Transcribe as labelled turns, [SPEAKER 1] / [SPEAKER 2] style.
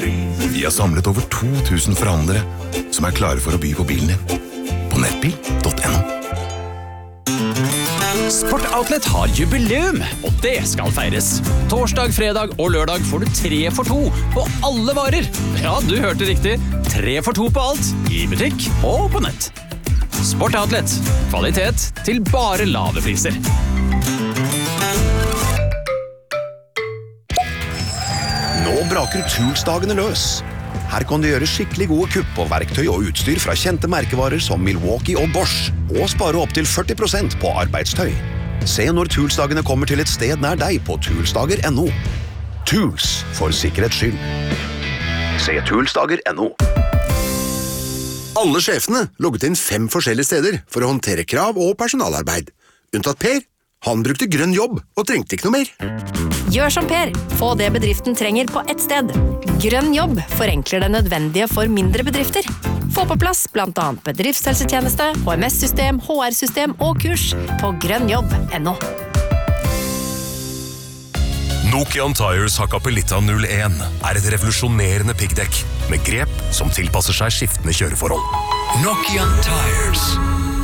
[SPEAKER 1] Vi har samlet over 2000 forhandlere som er klare for å by på bilen din. På nettbil.no.
[SPEAKER 2] Sport Outlet har jubileum, og det skal feires. Torsdag, fredag og lørdag får du 3 for 2 på alle varer. Ja, du hørte riktig. 3 for 2 på alt, i butikk og på nett. Sport Outlet. Kvalitet til bare lave priser.
[SPEAKER 3] Nå braker Tools-dagene løs. Her kan du gjøre skikkelig gode kupp på verktøy og utstyr fra kjente merkevarer som Milwaukee og Bosch, og spare opp til 40% på arbeidstøy. Se når Tools-dagene kommer til et sted nær deg på toolsdager.no. Tools, for sikkerhets skyld. Se toolsdager.no.
[SPEAKER 4] Alle sjefene logget inn 5 forskjellige steder for å håndtere krav og personalarbeid. Unntatt Per. Han brukte grønn jobb og trengte ikke noe mer.
[SPEAKER 5] Gjør som Per. Få det bedriften trenger på ett sted. Grønn jobb forenkler det nødvendige for mindre bedrifter. Få på plass blant annet bedriftshelsetjeneste, HMS-system, HR-system og kurs på grønnjobb.no.
[SPEAKER 6] Nokian Tires Hakkapeliitta 01 er et revolusjonerende piggdekk med grep som tilpasser seg skiftende kjøreforhold.
[SPEAKER 7] Nokian Tires.